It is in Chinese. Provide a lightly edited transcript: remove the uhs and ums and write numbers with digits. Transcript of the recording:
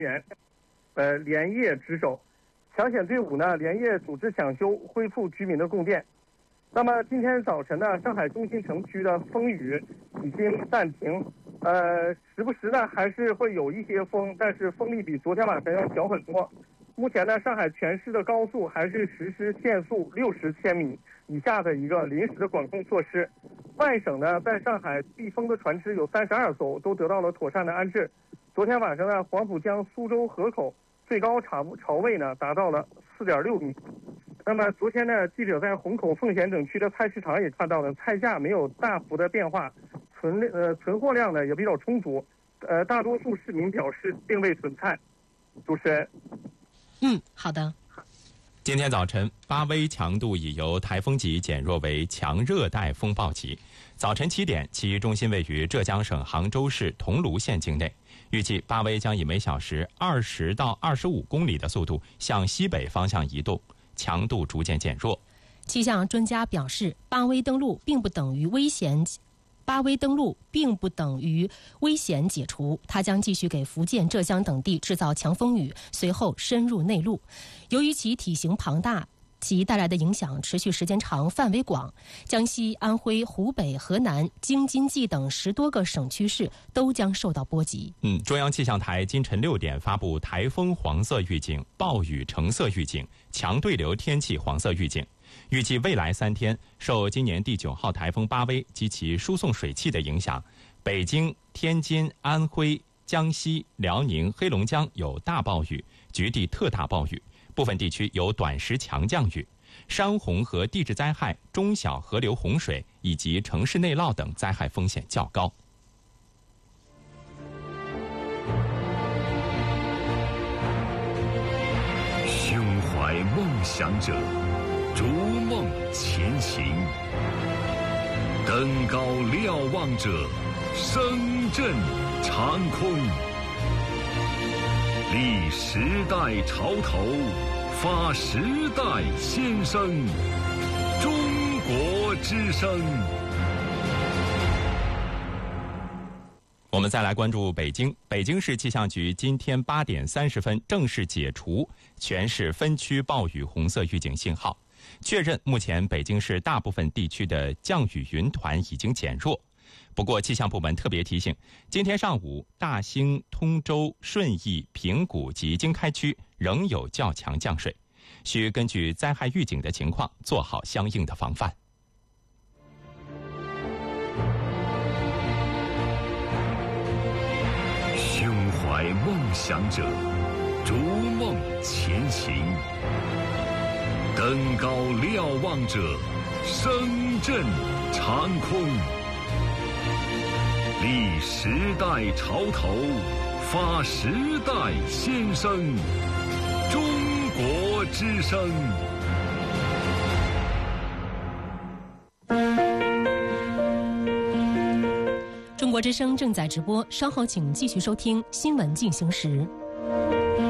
员，连夜值守，抢险队伍呢连夜组织抢修，恢复居民的供电。那么今天早晨呢，上海中心城区的风雨已经暂停，时不时呢还是会有一些风，但是风力比昨天晚上要小很多。目前呢，上海全市的高速还是实施限速60千米以下的一个临时的管控措施。外省呢，在上海避风的船只有32艘，都得到了妥善的安置。昨天晚上呢，黄浦江苏州河口最高潮位呢达到了4.6米。那么昨天呢，记者在虹口、奉贤等区的菜市场也看到了，菜价没有大幅的变化，存货量呢也比较充足。大多数市民表示并未损菜。主持人。 好的。 今天早晨，巴威强度已由台风级减弱为强热带风暴级。早晨7点，其中心位于浙江省杭州市桐庐县境内。预计巴威将以每小时20到25公里的速度向西北方向移动，强度逐渐减弱。 气象专家表示，巴威登陆并不等于危险解除，它将继续给福建、浙江等地制造强风雨，随后深入内陆。由于其体型庞大，其带来的影响持续时间长、范围广，江西、安徽、湖北、河南、京津冀等10多个省区市都将受到波及。 中央气象台今晨6点发布台风黄色预警、暴雨橙色预警、强对流天气黄色预警。预计未来3天，受今年第9号台风巴威及其输送水汽的影响，北京、天津、安徽、江西、辽宁、黑龙江有大暴雨，局地特大暴雨，部分地区有短时强降雨。山洪和地质灾害、中小河流洪水以及城市内涝等灾害风险较高。 胸怀梦想者，逐梦前行；登高瞭望者，声震长空。立时代潮头，发时代先声。中国之声。 我们再来关注北京。北京市气象局今天8点30分正式解除全市分区暴雨红色预警信号，确认目前北京市大部分地区的降雨云团已经减弱。不过气象部门特别提醒，今天上午大兴、通州、顺义、平谷及经开区仍有较强降水，需根据灾害预警的情况做好相应的防范。 胸怀梦想者，逐梦前行；登高瞭望者，声震长空。立时代潮头，发时代先声。中国之声。 中国之声正在直播，稍后请继续收听新闻进行时。